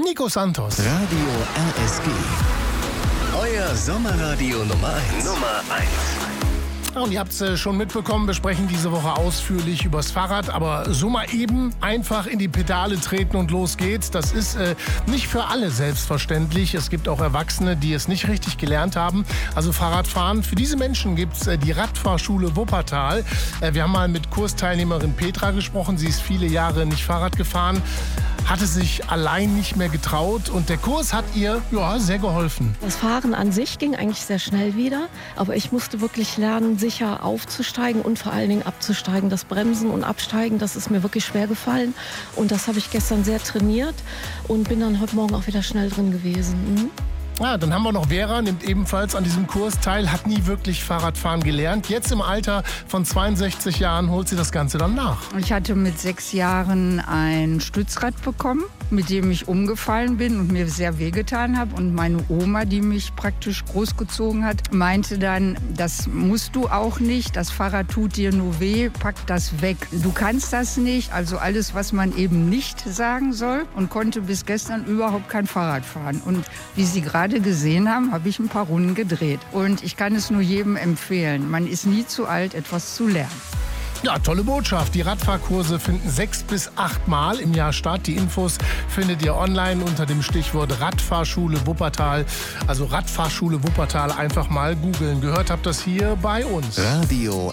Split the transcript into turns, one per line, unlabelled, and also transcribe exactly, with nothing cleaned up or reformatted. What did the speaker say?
Nico Santos.
Radio R S G. Euer Sommerradio Nummer eins. Nummer eins.
Und ihr habt es schon mitbekommen, wir sprechen diese Woche ausführlich übers Fahrrad, aber so mal eben einfach in die Pedale treten und los geht's. Das ist äh, nicht für alle selbstverständlich. Es gibt auch Erwachsene, die es nicht richtig gelernt haben. Also Fahrradfahren, für diese Menschen gibt's äh, die Radfahrschule Wuppertal. Äh, wir haben mal mit Kursteilnehmerin Petra gesprochen. Sie ist viele Jahre nicht Fahrrad gefahren, hatte sich allein nicht mehr getraut und der Kurs hat ihr ja, sehr geholfen.
Das Fahren an sich ging eigentlich sehr schnell wieder, aber ich musste wirklich lernen, sicher aufzusteigen und vor allen Dingen abzusteigen. Das Bremsen und Absteigen, das ist mir wirklich schwer gefallen und das habe ich gestern sehr trainiert und bin dann heute Morgen auch wieder schnell drin gewesen. Mhm.
Ja, dann haben wir noch Vera, nimmt ebenfalls an diesem Kurs teil, hat nie wirklich Fahrradfahren gelernt. Jetzt im Alter von zweiundsechzig Jahren holt sie das Ganze dann nach.
Ich hatte mit sechs Jahren ein Stützrad bekommen, mit dem ich umgefallen bin und mir sehr wehgetan habe. Und meine Oma, die mich praktisch großgezogen hat, meinte dann, das musst du auch nicht, das Fahrrad tut dir nur weh, pack das weg. Du kannst das nicht, also alles, was man eben nicht sagen soll, und konnte bis gestern überhaupt kein Fahrrad fahren. Und wie Sie gerade gesehen haben, habe ich ein paar Runden gedreht. Und ich kann es nur jedem empfehlen. Man ist nie zu alt, etwas zu lernen.
Ja, tolle Botschaft. Die Radfahrkurse finden sechs bis acht Mal im Jahr statt. Die Infos findet ihr online unter dem Stichwort Radfahrschule Wuppertal. Also Radfahrschule Wuppertal einfach mal googeln. Gehört habt das hier bei uns.
Radio